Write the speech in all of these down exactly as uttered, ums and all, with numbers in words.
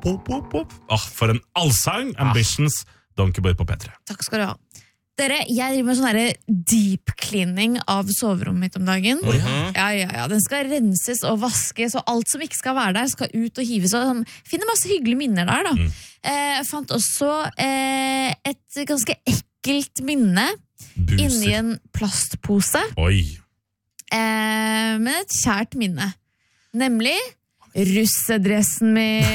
Opp, opp, opp, opp. Åh, for en allsang. Ambitions, Donkeyboy på P tre. Takk skal du ha. Dere, jeg driver med sånn her deep cleaning av soverommet mitt om dagen. Oh, ja. Ja, ja, ja. Den skal renses og vaskes, og alt som ikke skal være der skal ut og hives. Og sånn. Finner masse hyggelige minner der da. Mm. Eh, jeg fant også eh, et ganske ekkelt minne Buser. Inni en plastpose. Oi. Eh, men et kjært minne. Nemlig russedressen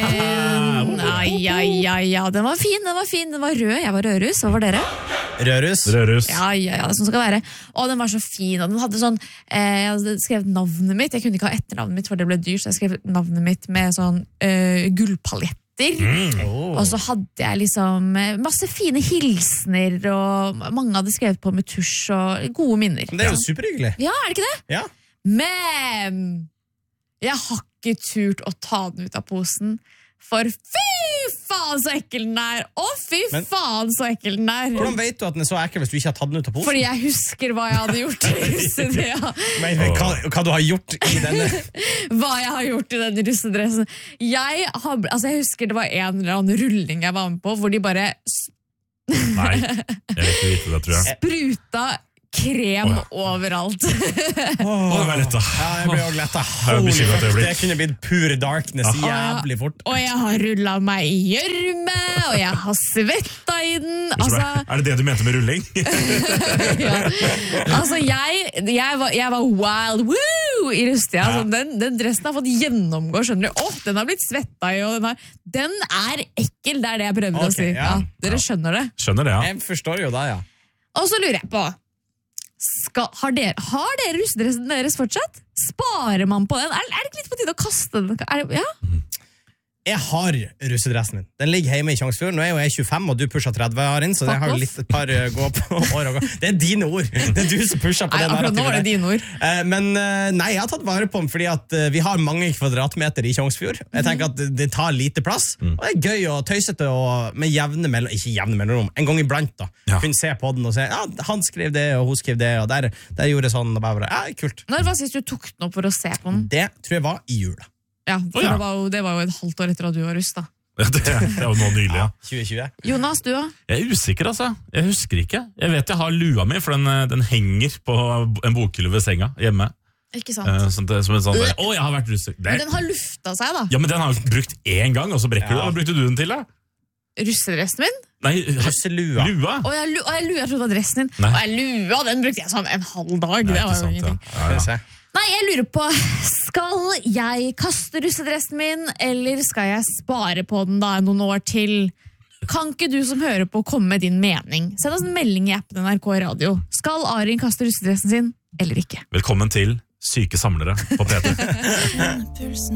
min. Ai, ai, ai, ja. Den var fin, den var fin. Den var rød. Jeg var rødruss. Hva var dere? Rødruss. Rødruss. Ja, ja, ja, det som skal være. Og den var så fin. Og den hadde sånn, eh, jeg hadde skrevet navnet mitt. Jeg kunne ikke ha etternavnet mitt, for det ble dyrt. Så jeg skrev navnet mitt med sånn eh, gullpaljetter. Mm. Oh. Og så hadde jeg liksom masse fine hilsner, og mange hadde skrevet på med tusj, og gode minner. Men det er jo superhyggelig. Ja, er det ikke det? Ja. Men jeg har ikke turt å ta den ut av posen, for fy faen så ekkel den er, og fy Men, faen så ekkel den er. Hvordan vet du at den er så ekkel hvis du ikke har tatt den ut av posen? Fordi jeg husker hva jeg hadde gjort i russedressen. Men, men hva, hva du har gjort i denne? Hva jeg har gjort i denne russedressen. Jeg, har, altså jeg husker det var en eller annen rulling jeg var med på, hvor de bare Nei, jeg vet ikke vite det, tror jeg. Spruta krem oh, ja. Overalt. Åh, oh, det var lett da. Ja, jeg ble jo lett da. Holy fuck, det kunne blitt pure darkness ja. Jævlig fort. Og jeg har rullet meg i gjørme, og jeg har svettet i den. Altså, er det det du mente med rulling? Ja. Altså, jeg, jeg, var, jeg var wild woo i rustia. Ja. Altså, den, den dressen har fått gjennomgå, skjønner du? Åh, oh, den har blitt svettet i, og den, har, den er ekkel, det er det jeg prøvde okay, å si. Ja. Ja, dere skjønner det? Skjønner det, ja. Jeg forstår jo det, ja. Og så lurer jeg på, Skal, har, dere, har dere russedressen deres fortsatt? Sparer man på den? Er, er det ikke litt på tide å kaste den? Er, ja? Jeg har russedressen min. Den ligger hjemme i Tjongsfjord. Nå er jo jeg tjuefem, og du pusher tretti, Arin, så jeg har jo litt et par uh, gå på år og gå. Det er dine ord. Det er du som pusher på nei, det narrativet. Nå er det dine ord. Uh, men uh, nei, jeg har tatt vare på den, fordi at uh, vi har mange kvadratmeter i Tjongsfjord. Jeg tenker at det tar lite plass, mm. og det er gøy og tøysete, og med jevne mellom, ikke jevne mellom, en gang iblant da. Ja. Kunne se på den og se, ja, han skrev det, og hun skrev det, og der, der gjorde sånn, og bare, ja, kult. Når var sist du tok den opp for å se på den? Det tror jeg var i jula. Ja, for oh, ja. Det, var jo, det var jo et halvt år etter at du var russ, da. Ja, det, det er jo nå nylig, ja. tjue tjue. Jonas, du da? Jeg er usikker, altså. Jeg husker ikke. Jeg vet jeg har lua mi, for den, den henger på en bokhylle ved senga hjemme. Ikke sant? Uh, som det, som en sånn, å, oh, jeg har vært russ. Men den har lufta seg, da. Ja, men den har jo brukt én gang, og så brekker ja. du. Hva brukte du den til, da? Russedressen min? Nei, russelua. Lua? Å, jeg, jeg, jeg, jeg trodde det var dressen din. Nei. Og jeg lua, den brukte jeg sånn en halv dag. Nei, det var jo ingenting. Ja. Ja, ja. Nei, jeg lurer på, skal jeg kaste russedressen min, eller skal jeg spare på den da noen år til? Kan ikke du som hører på komme med din mening? Send oss en melding i appen N R K Radio. Skal Arin kaste russedressen sin, eller ikke? Velkommen til Syke samlere på P T.